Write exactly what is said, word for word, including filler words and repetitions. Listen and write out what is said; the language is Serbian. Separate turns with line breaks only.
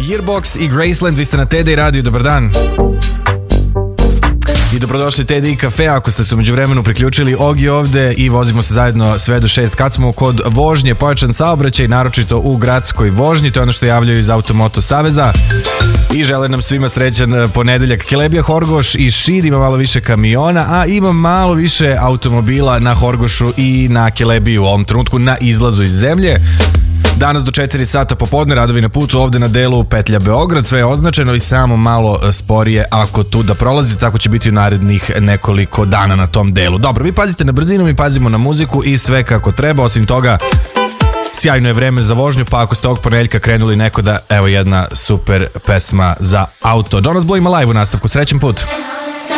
Yearbox i Graceland, vi ste na T D I radiju, dobar dan. I dobrodošli T D I kafe, ako ste se umeđu vremenu priključili, Ogi ovde i vozimo se zajedno sve do šest. Kad smo kod vožnje, pojačan saobraćaj, naročito u gradskoj vožnji, to je ono što javljaju iz Automoto Saveza. I žele nam svima srećan ponedeljak. Kelebija, Horgoš i Šid, ima malo više kamiona, a ima malo više automobila na Horgošu i na Kelebiji u ovom trenutku na izlazu iz zemlje. Danas do četiri sata popodne, radovi na putu ovde na delu petlja Beograd, sve je označeno i samo malo sporije ako tu da prolazite, tako će biti u narednih nekoliko dana na tom delu. Dobro, vi pazite na brzinu, mi pazimo na muziku i sve kako treba, osim toga sjajno je vreme za vožnju, pa ako ste ovog ponedeljka krenuli neko da, evo jedna super pesma za auto. Jonas Blue ima live u nastavku, srećan put!